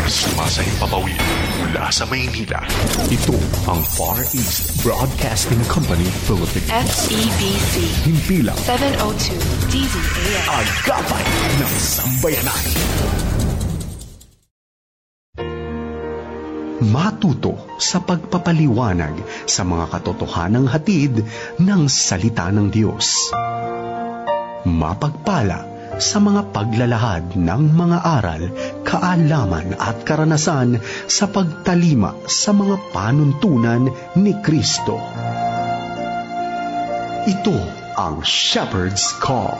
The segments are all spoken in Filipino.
Sumasahimpapawid mula sa Maynila. Ito ang Far East Broadcasting Company Philippines. FEBC. Himpilang 702 DZAM. Agapay ng Sambayanan. Matuto sa pagpapaliwanag sa mga katotohanang hatid ng salita ng Diyos. Mapagpala sa mga paglalahad ng mga aral, kaalaman at karanasan sa pagtalima sa mga panuntunan ni Kristo. Ito ang Shepherd's Call.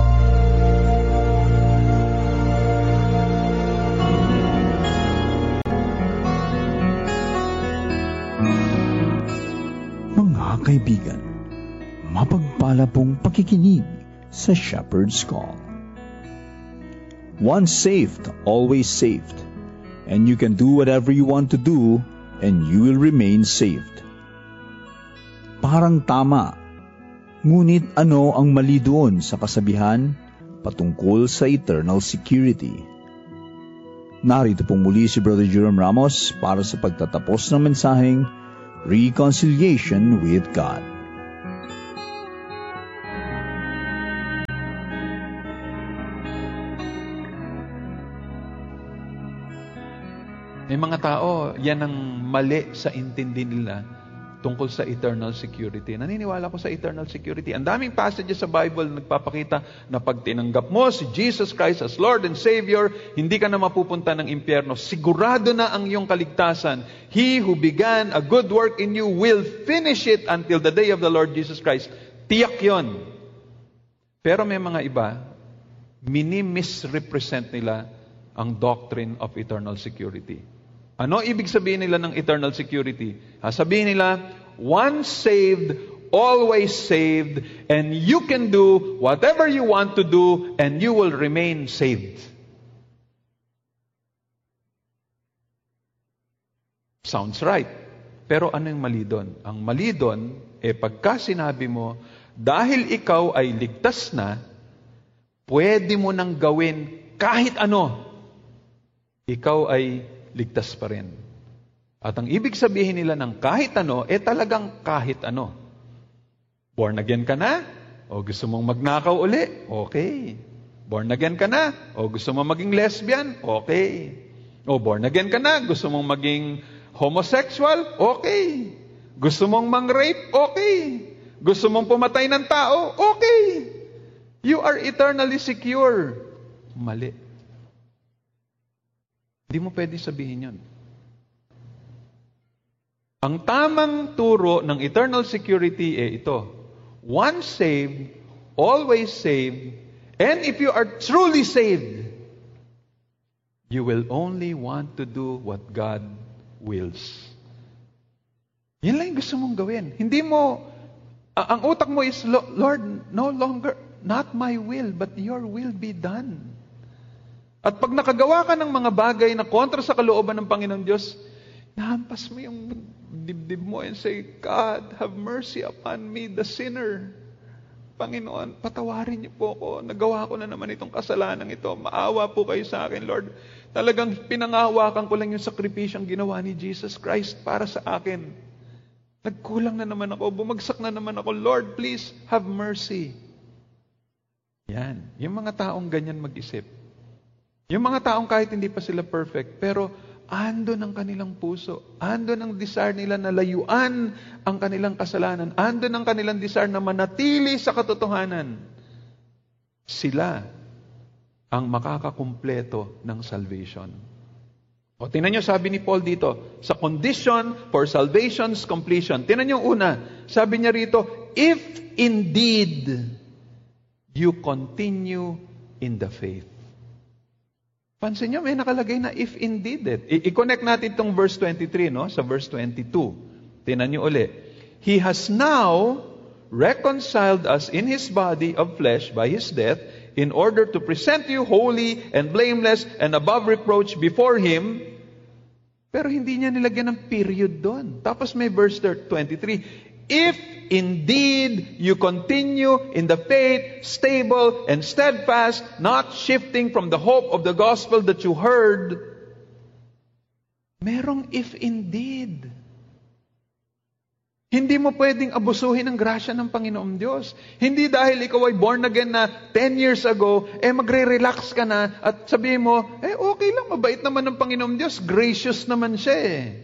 Mga kaibigan, mapagpala pong pakikinig sa Shepherd's Call. Once saved, always saved. And you can do whatever you want to do, and you will remain saved. Parang tama. Ngunit ano ang mali doon sa kasabihan patungkol sa eternal security? Narito pong muli si Brother Jerome Ramos para sa pagtatapos ng mensaheng Reconciliation with God. May mga tao, yan ang mali sa intindi nila tungkol sa eternal security. Naniniwala ko sa eternal security. Ang daming passages sa Bible nagpapakita na pag tinanggap mo si Jesus Christ as Lord and Savior, hindi ka na mapupunta ng impyerno. Sigurado na ang iyong kaligtasan. He who began a good work in you will finish it until the day of the Lord Jesus Christ. Tiyak yon. Pero may mga iba, mini-misrepresent nila ang doctrine of eternal security. Ano ibig sabihin nila ng eternal security? Sabihin nila, once saved, always saved, and you can do whatever you want to do, and you will remain saved. Sounds right. Pero ano yung mali doon? Ang mali doon, pagka sinabi mo, dahil ikaw ay ligtas na, pwede mo nang gawin kahit ano. Ikaw ay ligtas pa rin. At ang ibig sabihin nila ng kahit ano, talagang kahit ano. Born again ka na? O gusto mong magnakaw uli? Okay. Born again ka na? O gusto mong maging lesbian? Okay. O born again ka na? Gusto mong maging homosexual? Okay. Gusto mong mang-rape? Okay. Gusto mong pumatay ng tao? Okay. You are eternally secure. Mali. Hindi mo pwede sabihin yun. Ang tamang turo ng eternal security ito. Once saved, always saved, and if you are truly saved, you will only want to do what God wills. Yan lang yung gusto mong gawin. Hindi mo, ang utak mo is, Lord, no longer, not my will, but your will be done. At pag nakagawa ka ng mga bagay na kontra sa kalooban ng Panginoon Diyos, nahampas mo yung dibdib mo and say, God, have mercy upon me, the sinner. Panginoon, patawarin niyo po ako. Nagawa ko na naman itong kasalanan ito. Maawa po kayo sa akin, Lord. Talagang pinangahawakan ko lang yung sakripisyong ginawa ni Jesus Christ para sa akin. Nagkulang na naman ako. Bumagsak na naman ako. Lord, please, have mercy. Yan. Yung mga taong ganyan mag-isip. Yung mga taong kahit hindi pa sila perfect, pero andon ang kanilang puso. Andon ang desire nila na layuan ang kanilang kasalanan. Andon ang kanilang desire na manatili sa katotohanan. Sila ang makakakumpleto ng salvation. O tingnan nyo, sabi ni Paul dito, sa condition for salvation's completion. Tingnan nyo una, sabi niya rito, if indeed you continue in the faith. Pansin nyo, may nakalagay na if indeed it. I-connect natin itong verse 23, no? Sa verse 22. Tingnan nyo uli. He has now reconciled us in His body of flesh by His death in order to present you holy and blameless and above reproach before Him. Pero hindi niya nilagyan ng period doon. Tapos may verse 23. If indeed you continue in the faith, stable and steadfast, not shifting from the hope of the gospel that you heard. merong if indeed. Hindi mo pwedeng abusuhin ang grasya ng Panginoong Diyos. Hindi dahil ikaw ay born again na 10 years ago, magre-relax ka na at sabihin mo, okay lang, mabait naman ng Panginoong Diyos, gracious naman siya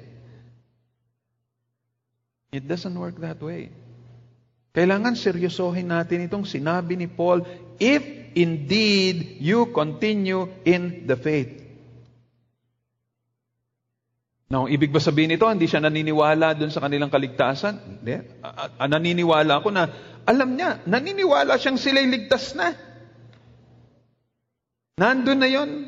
It doesn't work that way. Kailangan seryosohin natin itong sinabi ni Paul, if indeed you continue in the faith. Now, ibig ba sabihin ito, hindi siya naniniwala dun sa kanilang kaligtasan? Hindi. Naniniwala ako na, alam niya, naniniwala siyang sila'y ligtas na. Nandun na yon.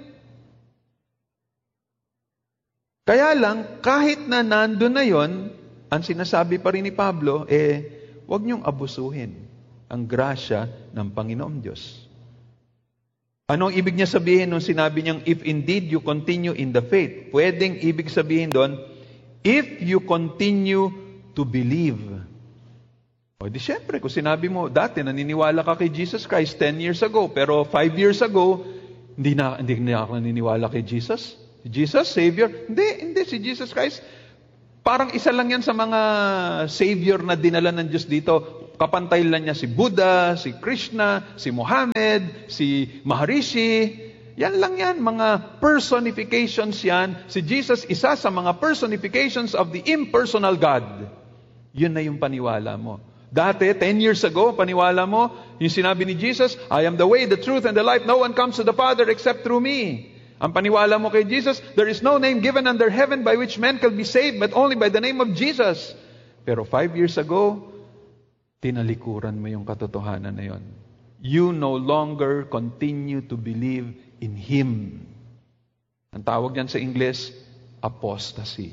Kaya lang, kahit na nandun na yon, ang sinasabi pa rin ni Pablo, huwag niyong abusuhin ang grasya ng Panginoong Diyos. Anong ibig niya sabihin nung sinabi niyang, if indeed you continue in the faith? Pwedeng ibig sabihin doon, if you continue to believe. O di syempre, kung sinabi mo, dati naniniwala ka kay Jesus Christ 10 years ago, pero 5 years ago, hindi na ako naniniwala kay Jesus. Jesus, Savior? Hindi si Jesus Christ. Parang isa lang yan sa mga Savior na dinala ng Diyos dito. Kapantay lang niya si Buddha, si Krishna, si Muhammad, si Maharishi. Yan lang yan, mga personifications yan. Si Jesus, isa sa mga personifications of the impersonal God. Yun na yung paniwala mo. Dati, 10 years ago, paniwala mo, yung sinabi ni Jesus, I am the way, the truth, and the life. No one comes to the Father except through me. Ang paniwala mo kay Jesus, there is no name given under heaven by which men can be saved, but only by the name of Jesus. Pero 5 years ago, tinalikuran mo yung katotohanan na yon. You no longer continue to believe in Him. Ang tawag niyan sa English, apostasy.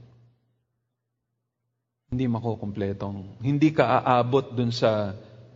Hindi makukumpletong, hindi ka aabot dun sa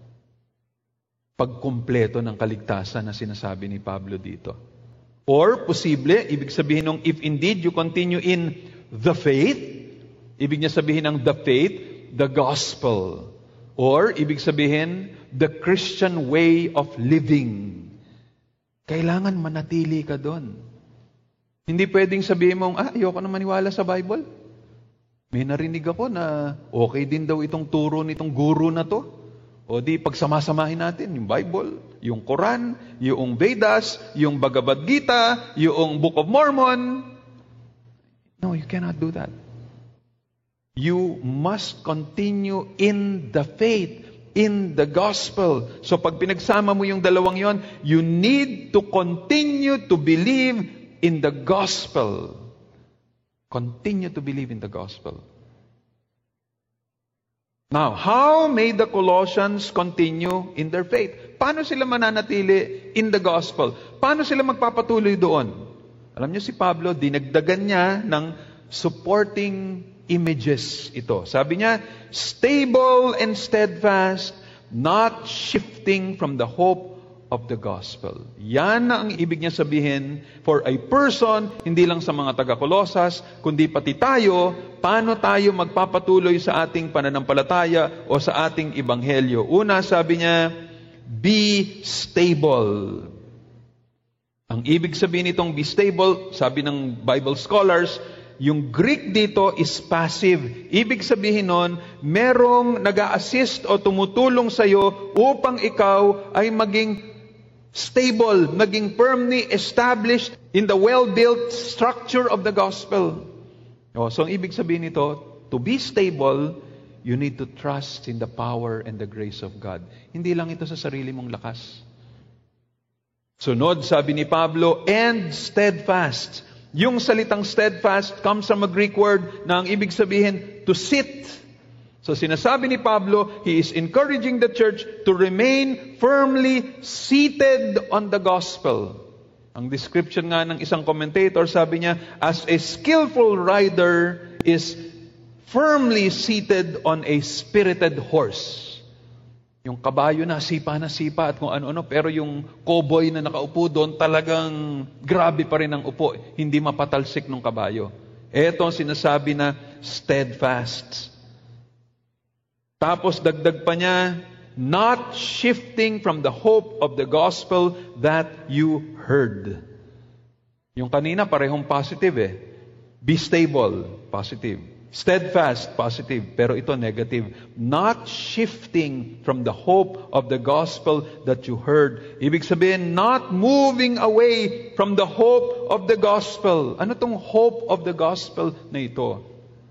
pagkumpleto ng kaligtasan na sinasabi ni Pablo dito. Or, posible, ibig sabihin ng if indeed you continue in the faith, ibig niya sabihin ng the faith, the gospel. Or, ibig sabihin, the Christian way of living. Kailangan manatili ka doon. Hindi pwedeng sabihin mong, ayoko na maniwala sa Bible. May narinig ako na okay din daw itong turo nitong guru na to. O di, pagsamasamahin natin yung Bible, yung Quran, yung Vedas, yung Bhagavad Gita, yung Book of Mormon. No, you cannot do that. You must continue in the faith, in the gospel. So pag pinagsama mo yung dalawang yon, you need to continue to believe in the gospel. Continue to believe in the gospel. Now, how may the Colossians continue in their faith? Paano sila mananatili in the gospel? Paano sila magpapatuloy doon? Alam niyo si Pablo, dinagdagan niya ng supporting images ito. Sabi niya, stable and steadfast, not shifting from the hope of the gospel. Yan na ang ibig niya sabihin for a person, hindi lang sa mga taga-Kolosas, kundi pati tayo, paano tayo magpapatuloy sa ating pananampalataya o sa ating ebanghelyo. Una, sabi niya, be stable. Ang ibig sabihin nitong be stable, sabi ng Bible scholars, yung Greek dito is passive. Ibig sabihin nun, merong nag-a-assist o tumutulong sa'yo upang ikaw ay maging stable, maging firmly established in the well-built structure of the gospel. So, ang ibig sabihin nito, to be stable, you need to trust in the power and the grace of God. Hindi lang ito sa sarili mong lakas. Sunod, sabi ni Pablo, and steadfast. Yung salitang steadfast comes from a Greek word na ang ibig sabihin to sit. So sinasabi ni Pablo, he is encouraging the church to remain firmly seated on the gospel. Ang description nga ng isang commentator, sabi niya, as a skillful rider is firmly seated on a spirited horse. Yung kabayo na sipa at kung ano-ano, pero yung cowboy na nakaupo doon, talagang grabe pa rin ang upo. Hindi mapatalsik ng kabayo. Ito ang sinasabi na steadfast. Tapos dagdag pa niya, not shifting from the hope of the gospel that you heard. Yung kanina, parehong positive Be stable, positive. Steadfast, positive. Pero ito, negative. Not shifting from the hope of the gospel that you heard. Ibig sabihin, not moving away from the hope of the gospel. Ano tong hope of the gospel na ito?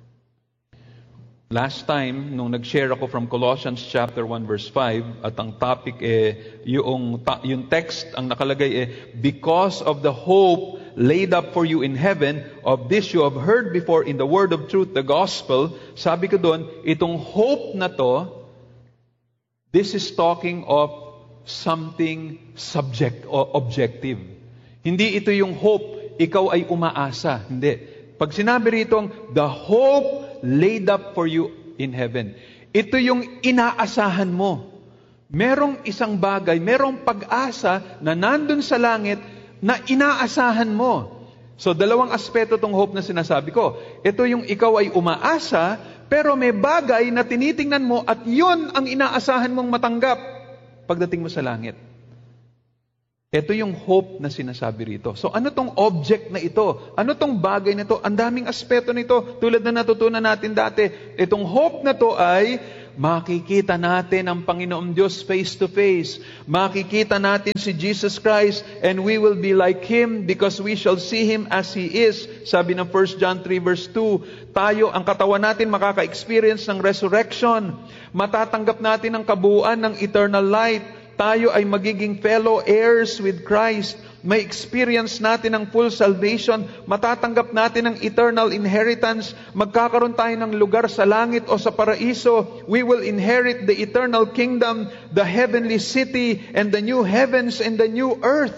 Last time, nung nag-share ako from Colossians chapter 1 verse 5, at ang topic yung text, ang nakalagay because of the hope laid up for you in heaven, of this you have heard before in the word of truth, the gospel. Sabi ko doon, itong hope na to, this is talking of something objective. Hindi ito yung hope, ikaw ay umaasa. Hindi. Pag sinabi rito, the hope laid up for you in heaven. Ito yung inaasahan mo. Merong isang bagay, merong pag-asa na nandun sa langit na inaasahan mo. So, dalawang aspeto tong hope na sinasabi ko. Ito yung ikaw ay umaasa, pero may bagay na tinitingnan mo at yun ang inaasahan mong matanggap pagdating mo sa langit. Ito yung hope na sinasabi rito. So ano tong object na ito? Ano tong bagay na ito? Ang daming aspeto nito. Tulad na natutunan natin dati. Itong hope na to ay makikita natin ang Panginoong Diyos face to face. Makikita natin si Jesus Christ and we will be like Him because we shall see Him as He is. Sabi ng 1 John 3 verse 2, tayo, ang katawan natin makaka-experience ng resurrection. Matatanggap natin ang kabuuan ng eternal life. Tayo ay magiging fellow heirs with Christ. May experience natin ang full salvation. Matatanggap natin ang eternal inheritance. Magkakaroon tayo ng lugar sa langit o sa paraiso. We will inherit the eternal kingdom, the heavenly city, and the new heavens and the new earth.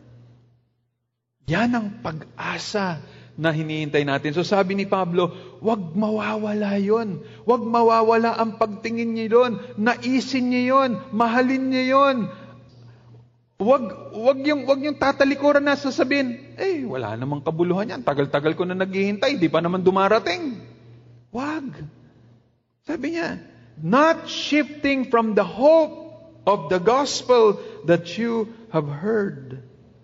Yan ang pag-asa na hinihintay natin. So sabi ni Pablo, wag mawawala yon. Wag mawawala ang pagtingin niyo doon. Naisin niyo yon. Mahalin niyo yon. Wag yung tatalikuran na sasabihin, wala namang kabuluhan yan. Tagal-tagal ko na naghihintay. Di pa naman dumarating. Wag. Sabi niya, not shifting from the hope of the gospel that you have heard.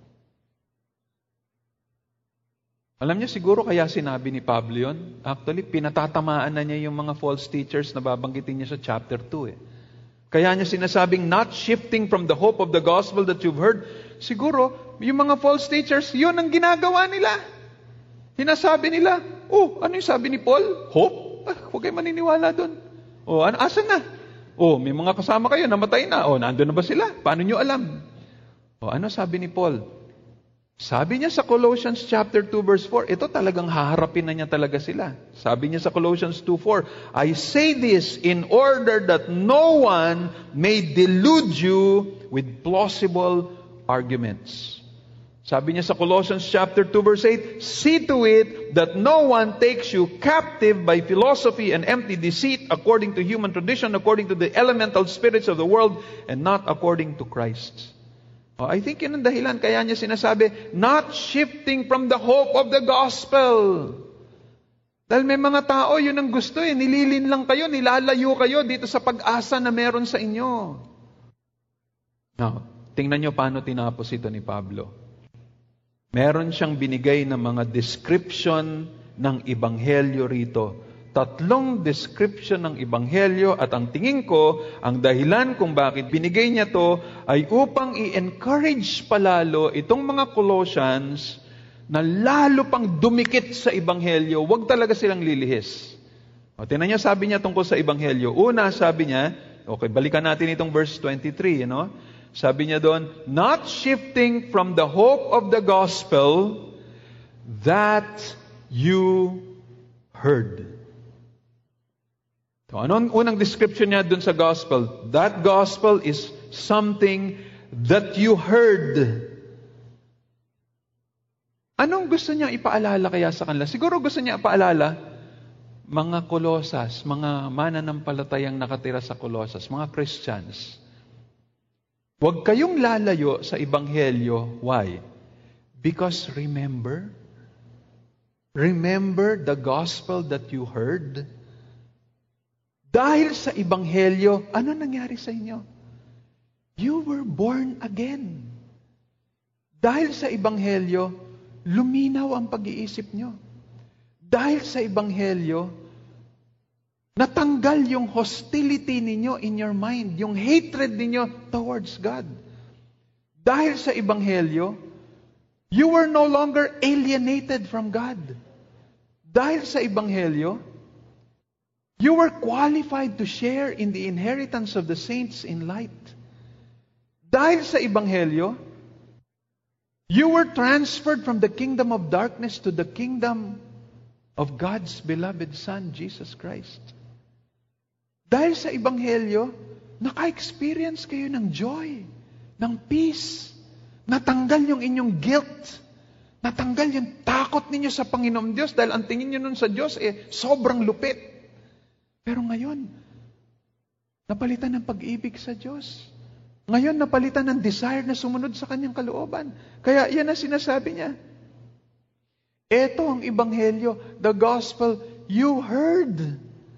Alam niyo siguro kaya sinabi ni Pablo yun? Actually, pinatatamaan na niya yung mga false teachers na babanggitin niya sa chapter 2. Kaya niya sinasabing, not shifting from the hope of the gospel that you've heard. Siguro, yung mga false teachers, yun ang ginagawa nila. Sinasabi nila, ano yung sabi ni Paul? Hope? Huwag kayo maniniwala doon. Asan na? May mga kasama kayo, namatay na. Nandun na ba sila? Paano nyo alam? Ano sabi ni Paul? Sabi niya sa Colossians chapter 2 verse 4, ito talagang haharapin na niya talaga sila. Sabi niya sa Colossians 2:4, I say this in order that no one may delude you with plausible arguments. Sabi niya sa Colossians chapter 2 verse 8, see to it that no one takes you captive by philosophy and empty deceit according to human tradition, according to the elemental spirits of the world, and not according to Christ. I think yun ang dahilan kaya niya sinasabi, not shifting from the hope of the gospel. Dahil may mga tao, yun ang gusto nililin lang kayo, nilalayo kayo dito sa pag-asa na meron sa inyo. Now, tingnan nyo paano tinapos ito ni Pablo. Meron siyang binigay na mga description ng ebanghelyo rito. 3 description ng ebanghelyo at ang tingin ko, ang dahilan kung bakit binigay niya to ay upang i-encourage palalo itong mga Colossians na lalo pang dumikit sa ebanghelyo. Huwag talaga silang lilihis. Tingnan niyo, sabi niya tungkol sa ebanghelyo. Una, sabi niya, balikan natin itong verse 23, Sabi niya doon, not shifting from the hope of the gospel that you heard. Anong unang description niya dun sa gospel? That gospel is something that you heard. Anong gusto niya ipaalala kaya sa kanila? Siguro gusto niya ipaalala, mga Kolosas, mga mananampalatayang nakatira sa Kolosas, mga Christians. Huwag kayong lalayo sa ebanghelyo. Why? Because remember the gospel that you heard. Dahil sa ebanghelyo, ano nangyari sa inyo? You were born again. Dahil sa ebanghelyo, luminaw ang pag-iisip nyo. dahil sa Ebanghelyo, natanggal yung hostility ninyo in your mind, yung hatred ninyo towards God. Dahil sa Ebanghelyo, you were no longer alienated from God. Dahil sa Ebanghelyo, you were qualified to share in the inheritance of the saints in light. Dahil sa Ebanghelyo, you were transferred from the kingdom of darkness to the kingdom of God's beloved Son, Jesus Christ. Dahil sa Ebanghelyo, naka-experience kayo ng joy, ng peace. Natanggal yung inyong guilt. Natanggal yung takot ninyo sa Panginoong Diyos dahil ang tingin nyo nun sa Diyos sobrang lupit. Pero ngayon, napalitan ng pag-ibig sa Diyos. Ngayon, napalitan ng desire na sumunod sa Kanyang kalooban. Kaya yan ang sinasabi niya. Ito ang Ebanghelyo, the gospel you heard.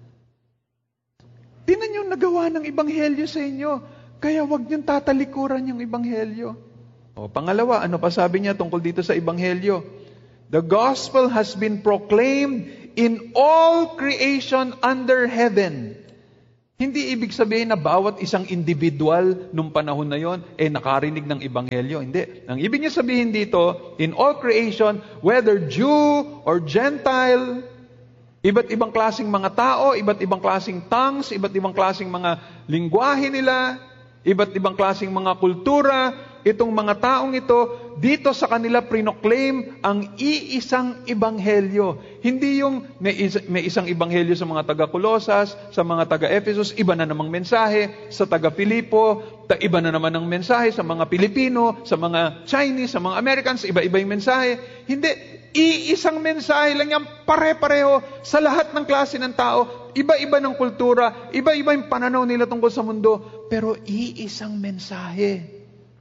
Tinan yung nagawa ng Ebanghelyo sa inyo. Kaya huwag niyong tatalikuran yung Ebanghelyo. O, pangalawa, ano pa sabi niya tungkol dito sa Ebanghelyo? The gospel has been proclaimed in all creation under heaven. Hindi ibig sabihin na bawat isang individual nung panahon na yon nakarinig ng Ebanghelyo. Hindi. Ang ibig niya sabihin dito, in all creation, whether Jew or Gentile, iba't ibang klaseng mga tao, iba't ibang klaseng tongues, iba't ibang klaseng mga lingwahe nila, iba't ibang klaseng mga kultura, itong mga taong ito, dito sa kanila prinoclaim ang iisang Ebanghelyo. Hindi yung may isang Ebanghelyo sa mga taga-Colosas, sa mga taga-Ephesus, iba na namang mensahe, sa taga-Filipo, iba na naman ang mensahe, sa mga Pilipino, sa mga Chinese, sa mga Americans, iba-iba yung mensahe. Hindi, iisang mensahe lang yan, pare-pareho sa lahat ng klase ng tao, iba-iba ng kultura, iba-iba yung pananaw nila tungkol sa mundo, pero iisang mensahe.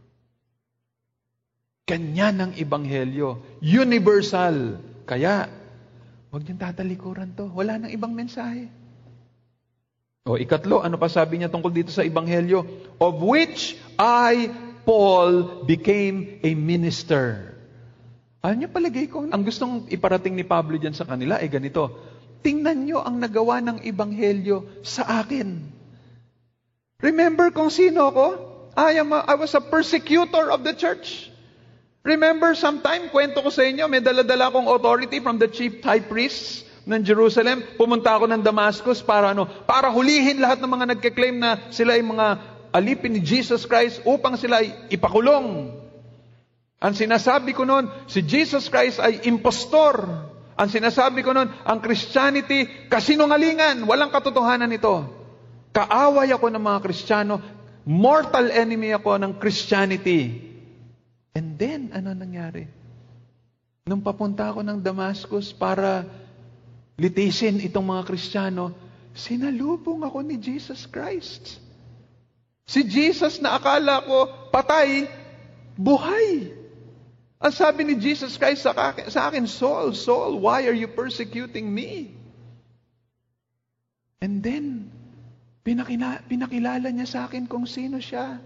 Ganyan ang Ebanghelyo. Universal. Kaya, huwag niyong tatalikuran to. Wala nang ibang mensahe. O ikatlo, ano pa sabi niya tungkol dito sa Ebanghelyo? Of which I, Paul, became a minister. Ano niyo palagay ko? Ang gustong iparating ni Pablo dyan sa kanila, ganito. Tingnan niyo ang nagawa ng Ebanghelyo sa akin. Remember kung sino ako? I was a persecutor of the church. Remember sometime, kwento ko sa inyo, may dala-dala akong authority from the chief high priests ng Jerusalem. Pumunta ako ng Damascus para hulihin lahat ng mga nagke-claim na sila ay mga alipin ni Jesus Christ upang sila ay ipakulong. Ang sinasabi ko noon, si Jesus Christ ay impostor. Ang sinasabi ko noon, ang Christianity, kasinungalingan, walang katotohanan ito. Kaaway ako ng mga Kristiyano, mortal enemy ako ng Christianity. And then, ano nangyari? Nung papunta ako ng Damascus para litisin itong mga Kristiyano, sinalubong ako ni Jesus Christ. Si Jesus na akala ko patay, buhay. Ang sabi ni Jesus Christ sa akin, Saul, Saul, why are you persecuting me? And then, pinakilala niya sa akin kung sino siya.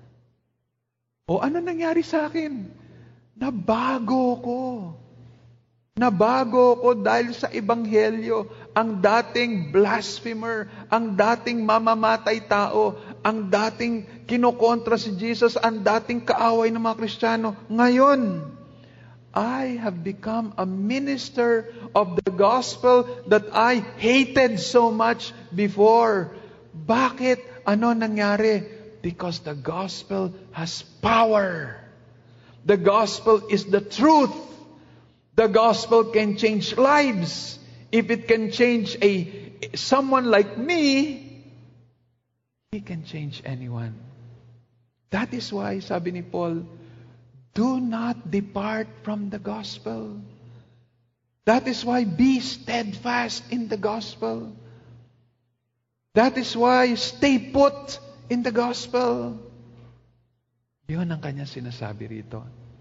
O ano nangyari sa akin? Nabago ko. Nabago ko dahil sa Ebanghelyo. Ang dating blasphemer, ang dating mamamatay tao, ang dating kinokontra si Jesus, ang dating kaaway ng mga Kristiyano. Ngayon, I have become a minister of the gospel that I hated so much before. Bakit? Ano nangyari? Because the gospel has power. The gospel is the truth. The gospel can change lives. If it can change someone like me, it can change anyone. That is why, sabi ni Paul, do not depart from the gospel. That is why be steadfast in the gospel. That is why stay put in the gospel. Yun ang kanya sinasabi rito.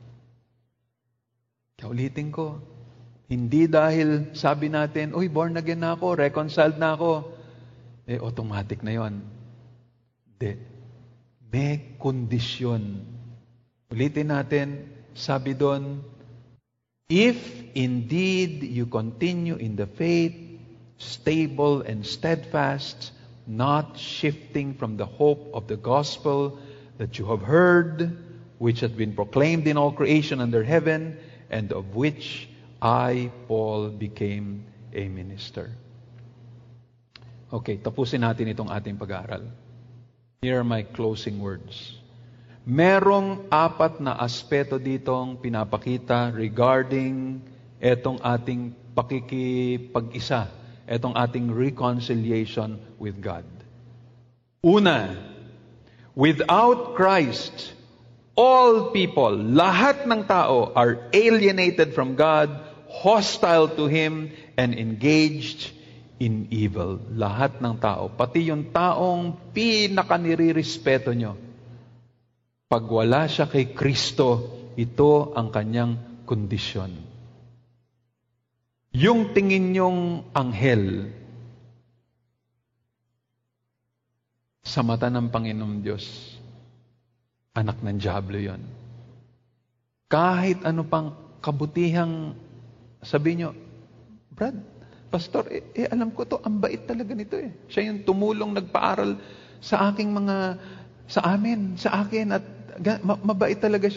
Kaulitin ko, hindi dahil sabi natin, uy, born again na ako, reconciled na ako, automatic na yon. Hindi. May kondisyon. Ulitin natin, sabi doon, If indeed you continue in the faith, stable and steadfast, not shifting from the hope of the gospel that you have heard, which has been proclaimed in all creation under heaven, and of which I, Paul, became a minister. Okay, tapusin natin itong ating pag-aaral. Here are my closing words. Merong 4 na aspeto ditong pinapakita regarding etong ating pakikipag-isa, etong ating reconciliation with God. Una, without Christ, all people, lahat ng tao are alienated from God, hostile to Him, and engaged in evil. Lahat ng tao, pati yung taong pinaka-nirirespeto nyo. Pag wala siya kay Kristo, ito ang kanyang kondisyon. Yung tingin nyong anghel, sa mata ng Panginoong Diyos, anak ng Diablo yon. Kahit ano pang kabutihang sabi nyo, Brad, Pastor, alam ko to, ang bait talaga nito eh. Siya yung tumulong, nagpaaral sa aking sa akin, at mabait talaga siya.